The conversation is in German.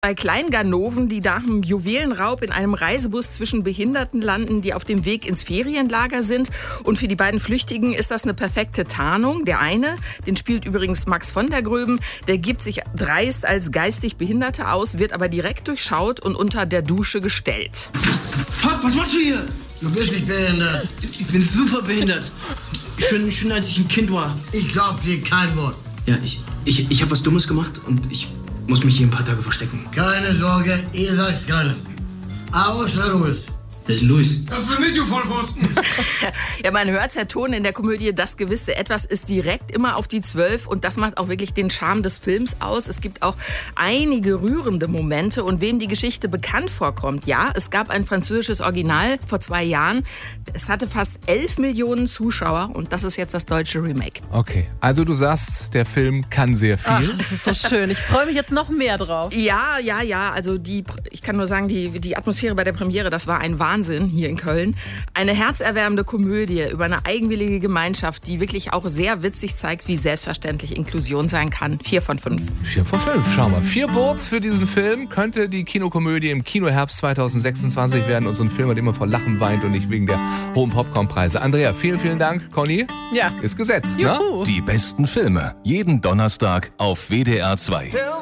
Bei Kleinganoven, die nach dem Juwelenraub in einem Reisebus zwischen Behinderten landen, die auf dem Weg ins Ferienlager sind. Und für die beiden Flüchtigen ist das eine perfekte Tarnung. Der eine, den spielt übrigens Max von der Gröben, der gibt sich dreist als geistig Behinderte aus, wird aber direkt durchschaut und unter der Dusche gestellt. Fuck, was machst du hier? Du bist nicht behindert. Ich bin super behindert. Schon als ich ein Kind war. Ich glaub dir kein Wort. Ja, ich habe was Dummes gemacht und ich muss mich hier ein paar Tage verstecken. Keine Sorge, ihr seid's keine. Aber was ist los? Wer ist denn Luis? Das bin ich, du Vollpfosten. Ja, man hört, der Ton in der Komödie Das gewisse Etwas ist direkt immer auf die 12 und das macht auch wirklich den Charme des Films aus. Es gibt auch einige rührende Momente und wem die Geschichte bekannt vorkommt, ja, es gab ein französisches Original vor 2 Jahren. Es hatte fast 11 Millionen Zuschauer und das ist jetzt das deutsche Remake. Okay, also du sagst, der Film kann sehr viel. Ach, das ist so schön. Ich freue mich jetzt noch mehr drauf. Ja, also ich kann nur sagen, die Atmosphäre bei der Premiere, das war ein Wahnsinn hier in Köln. Eine herzerwärmende Komödie über eine eigenwillige Gemeinschaft, die wirklich auch sehr witzig zeigt, wie selbstverständlich Inklusion sein kann. 4 von 5. 4 von 5, schau mal. 4 Boards für diesen Film. Könnte die Kinokomödie im Kinoherbst 2026 werden und so ein Film, an dem man vor Lachen weint und nicht wegen der hohen Popcornpreise. Andrea, vielen Dank. Conny, ja, ist gesetzt, ne? Juhu. Die besten Filme. Jeden Donnerstag auf WDR 2.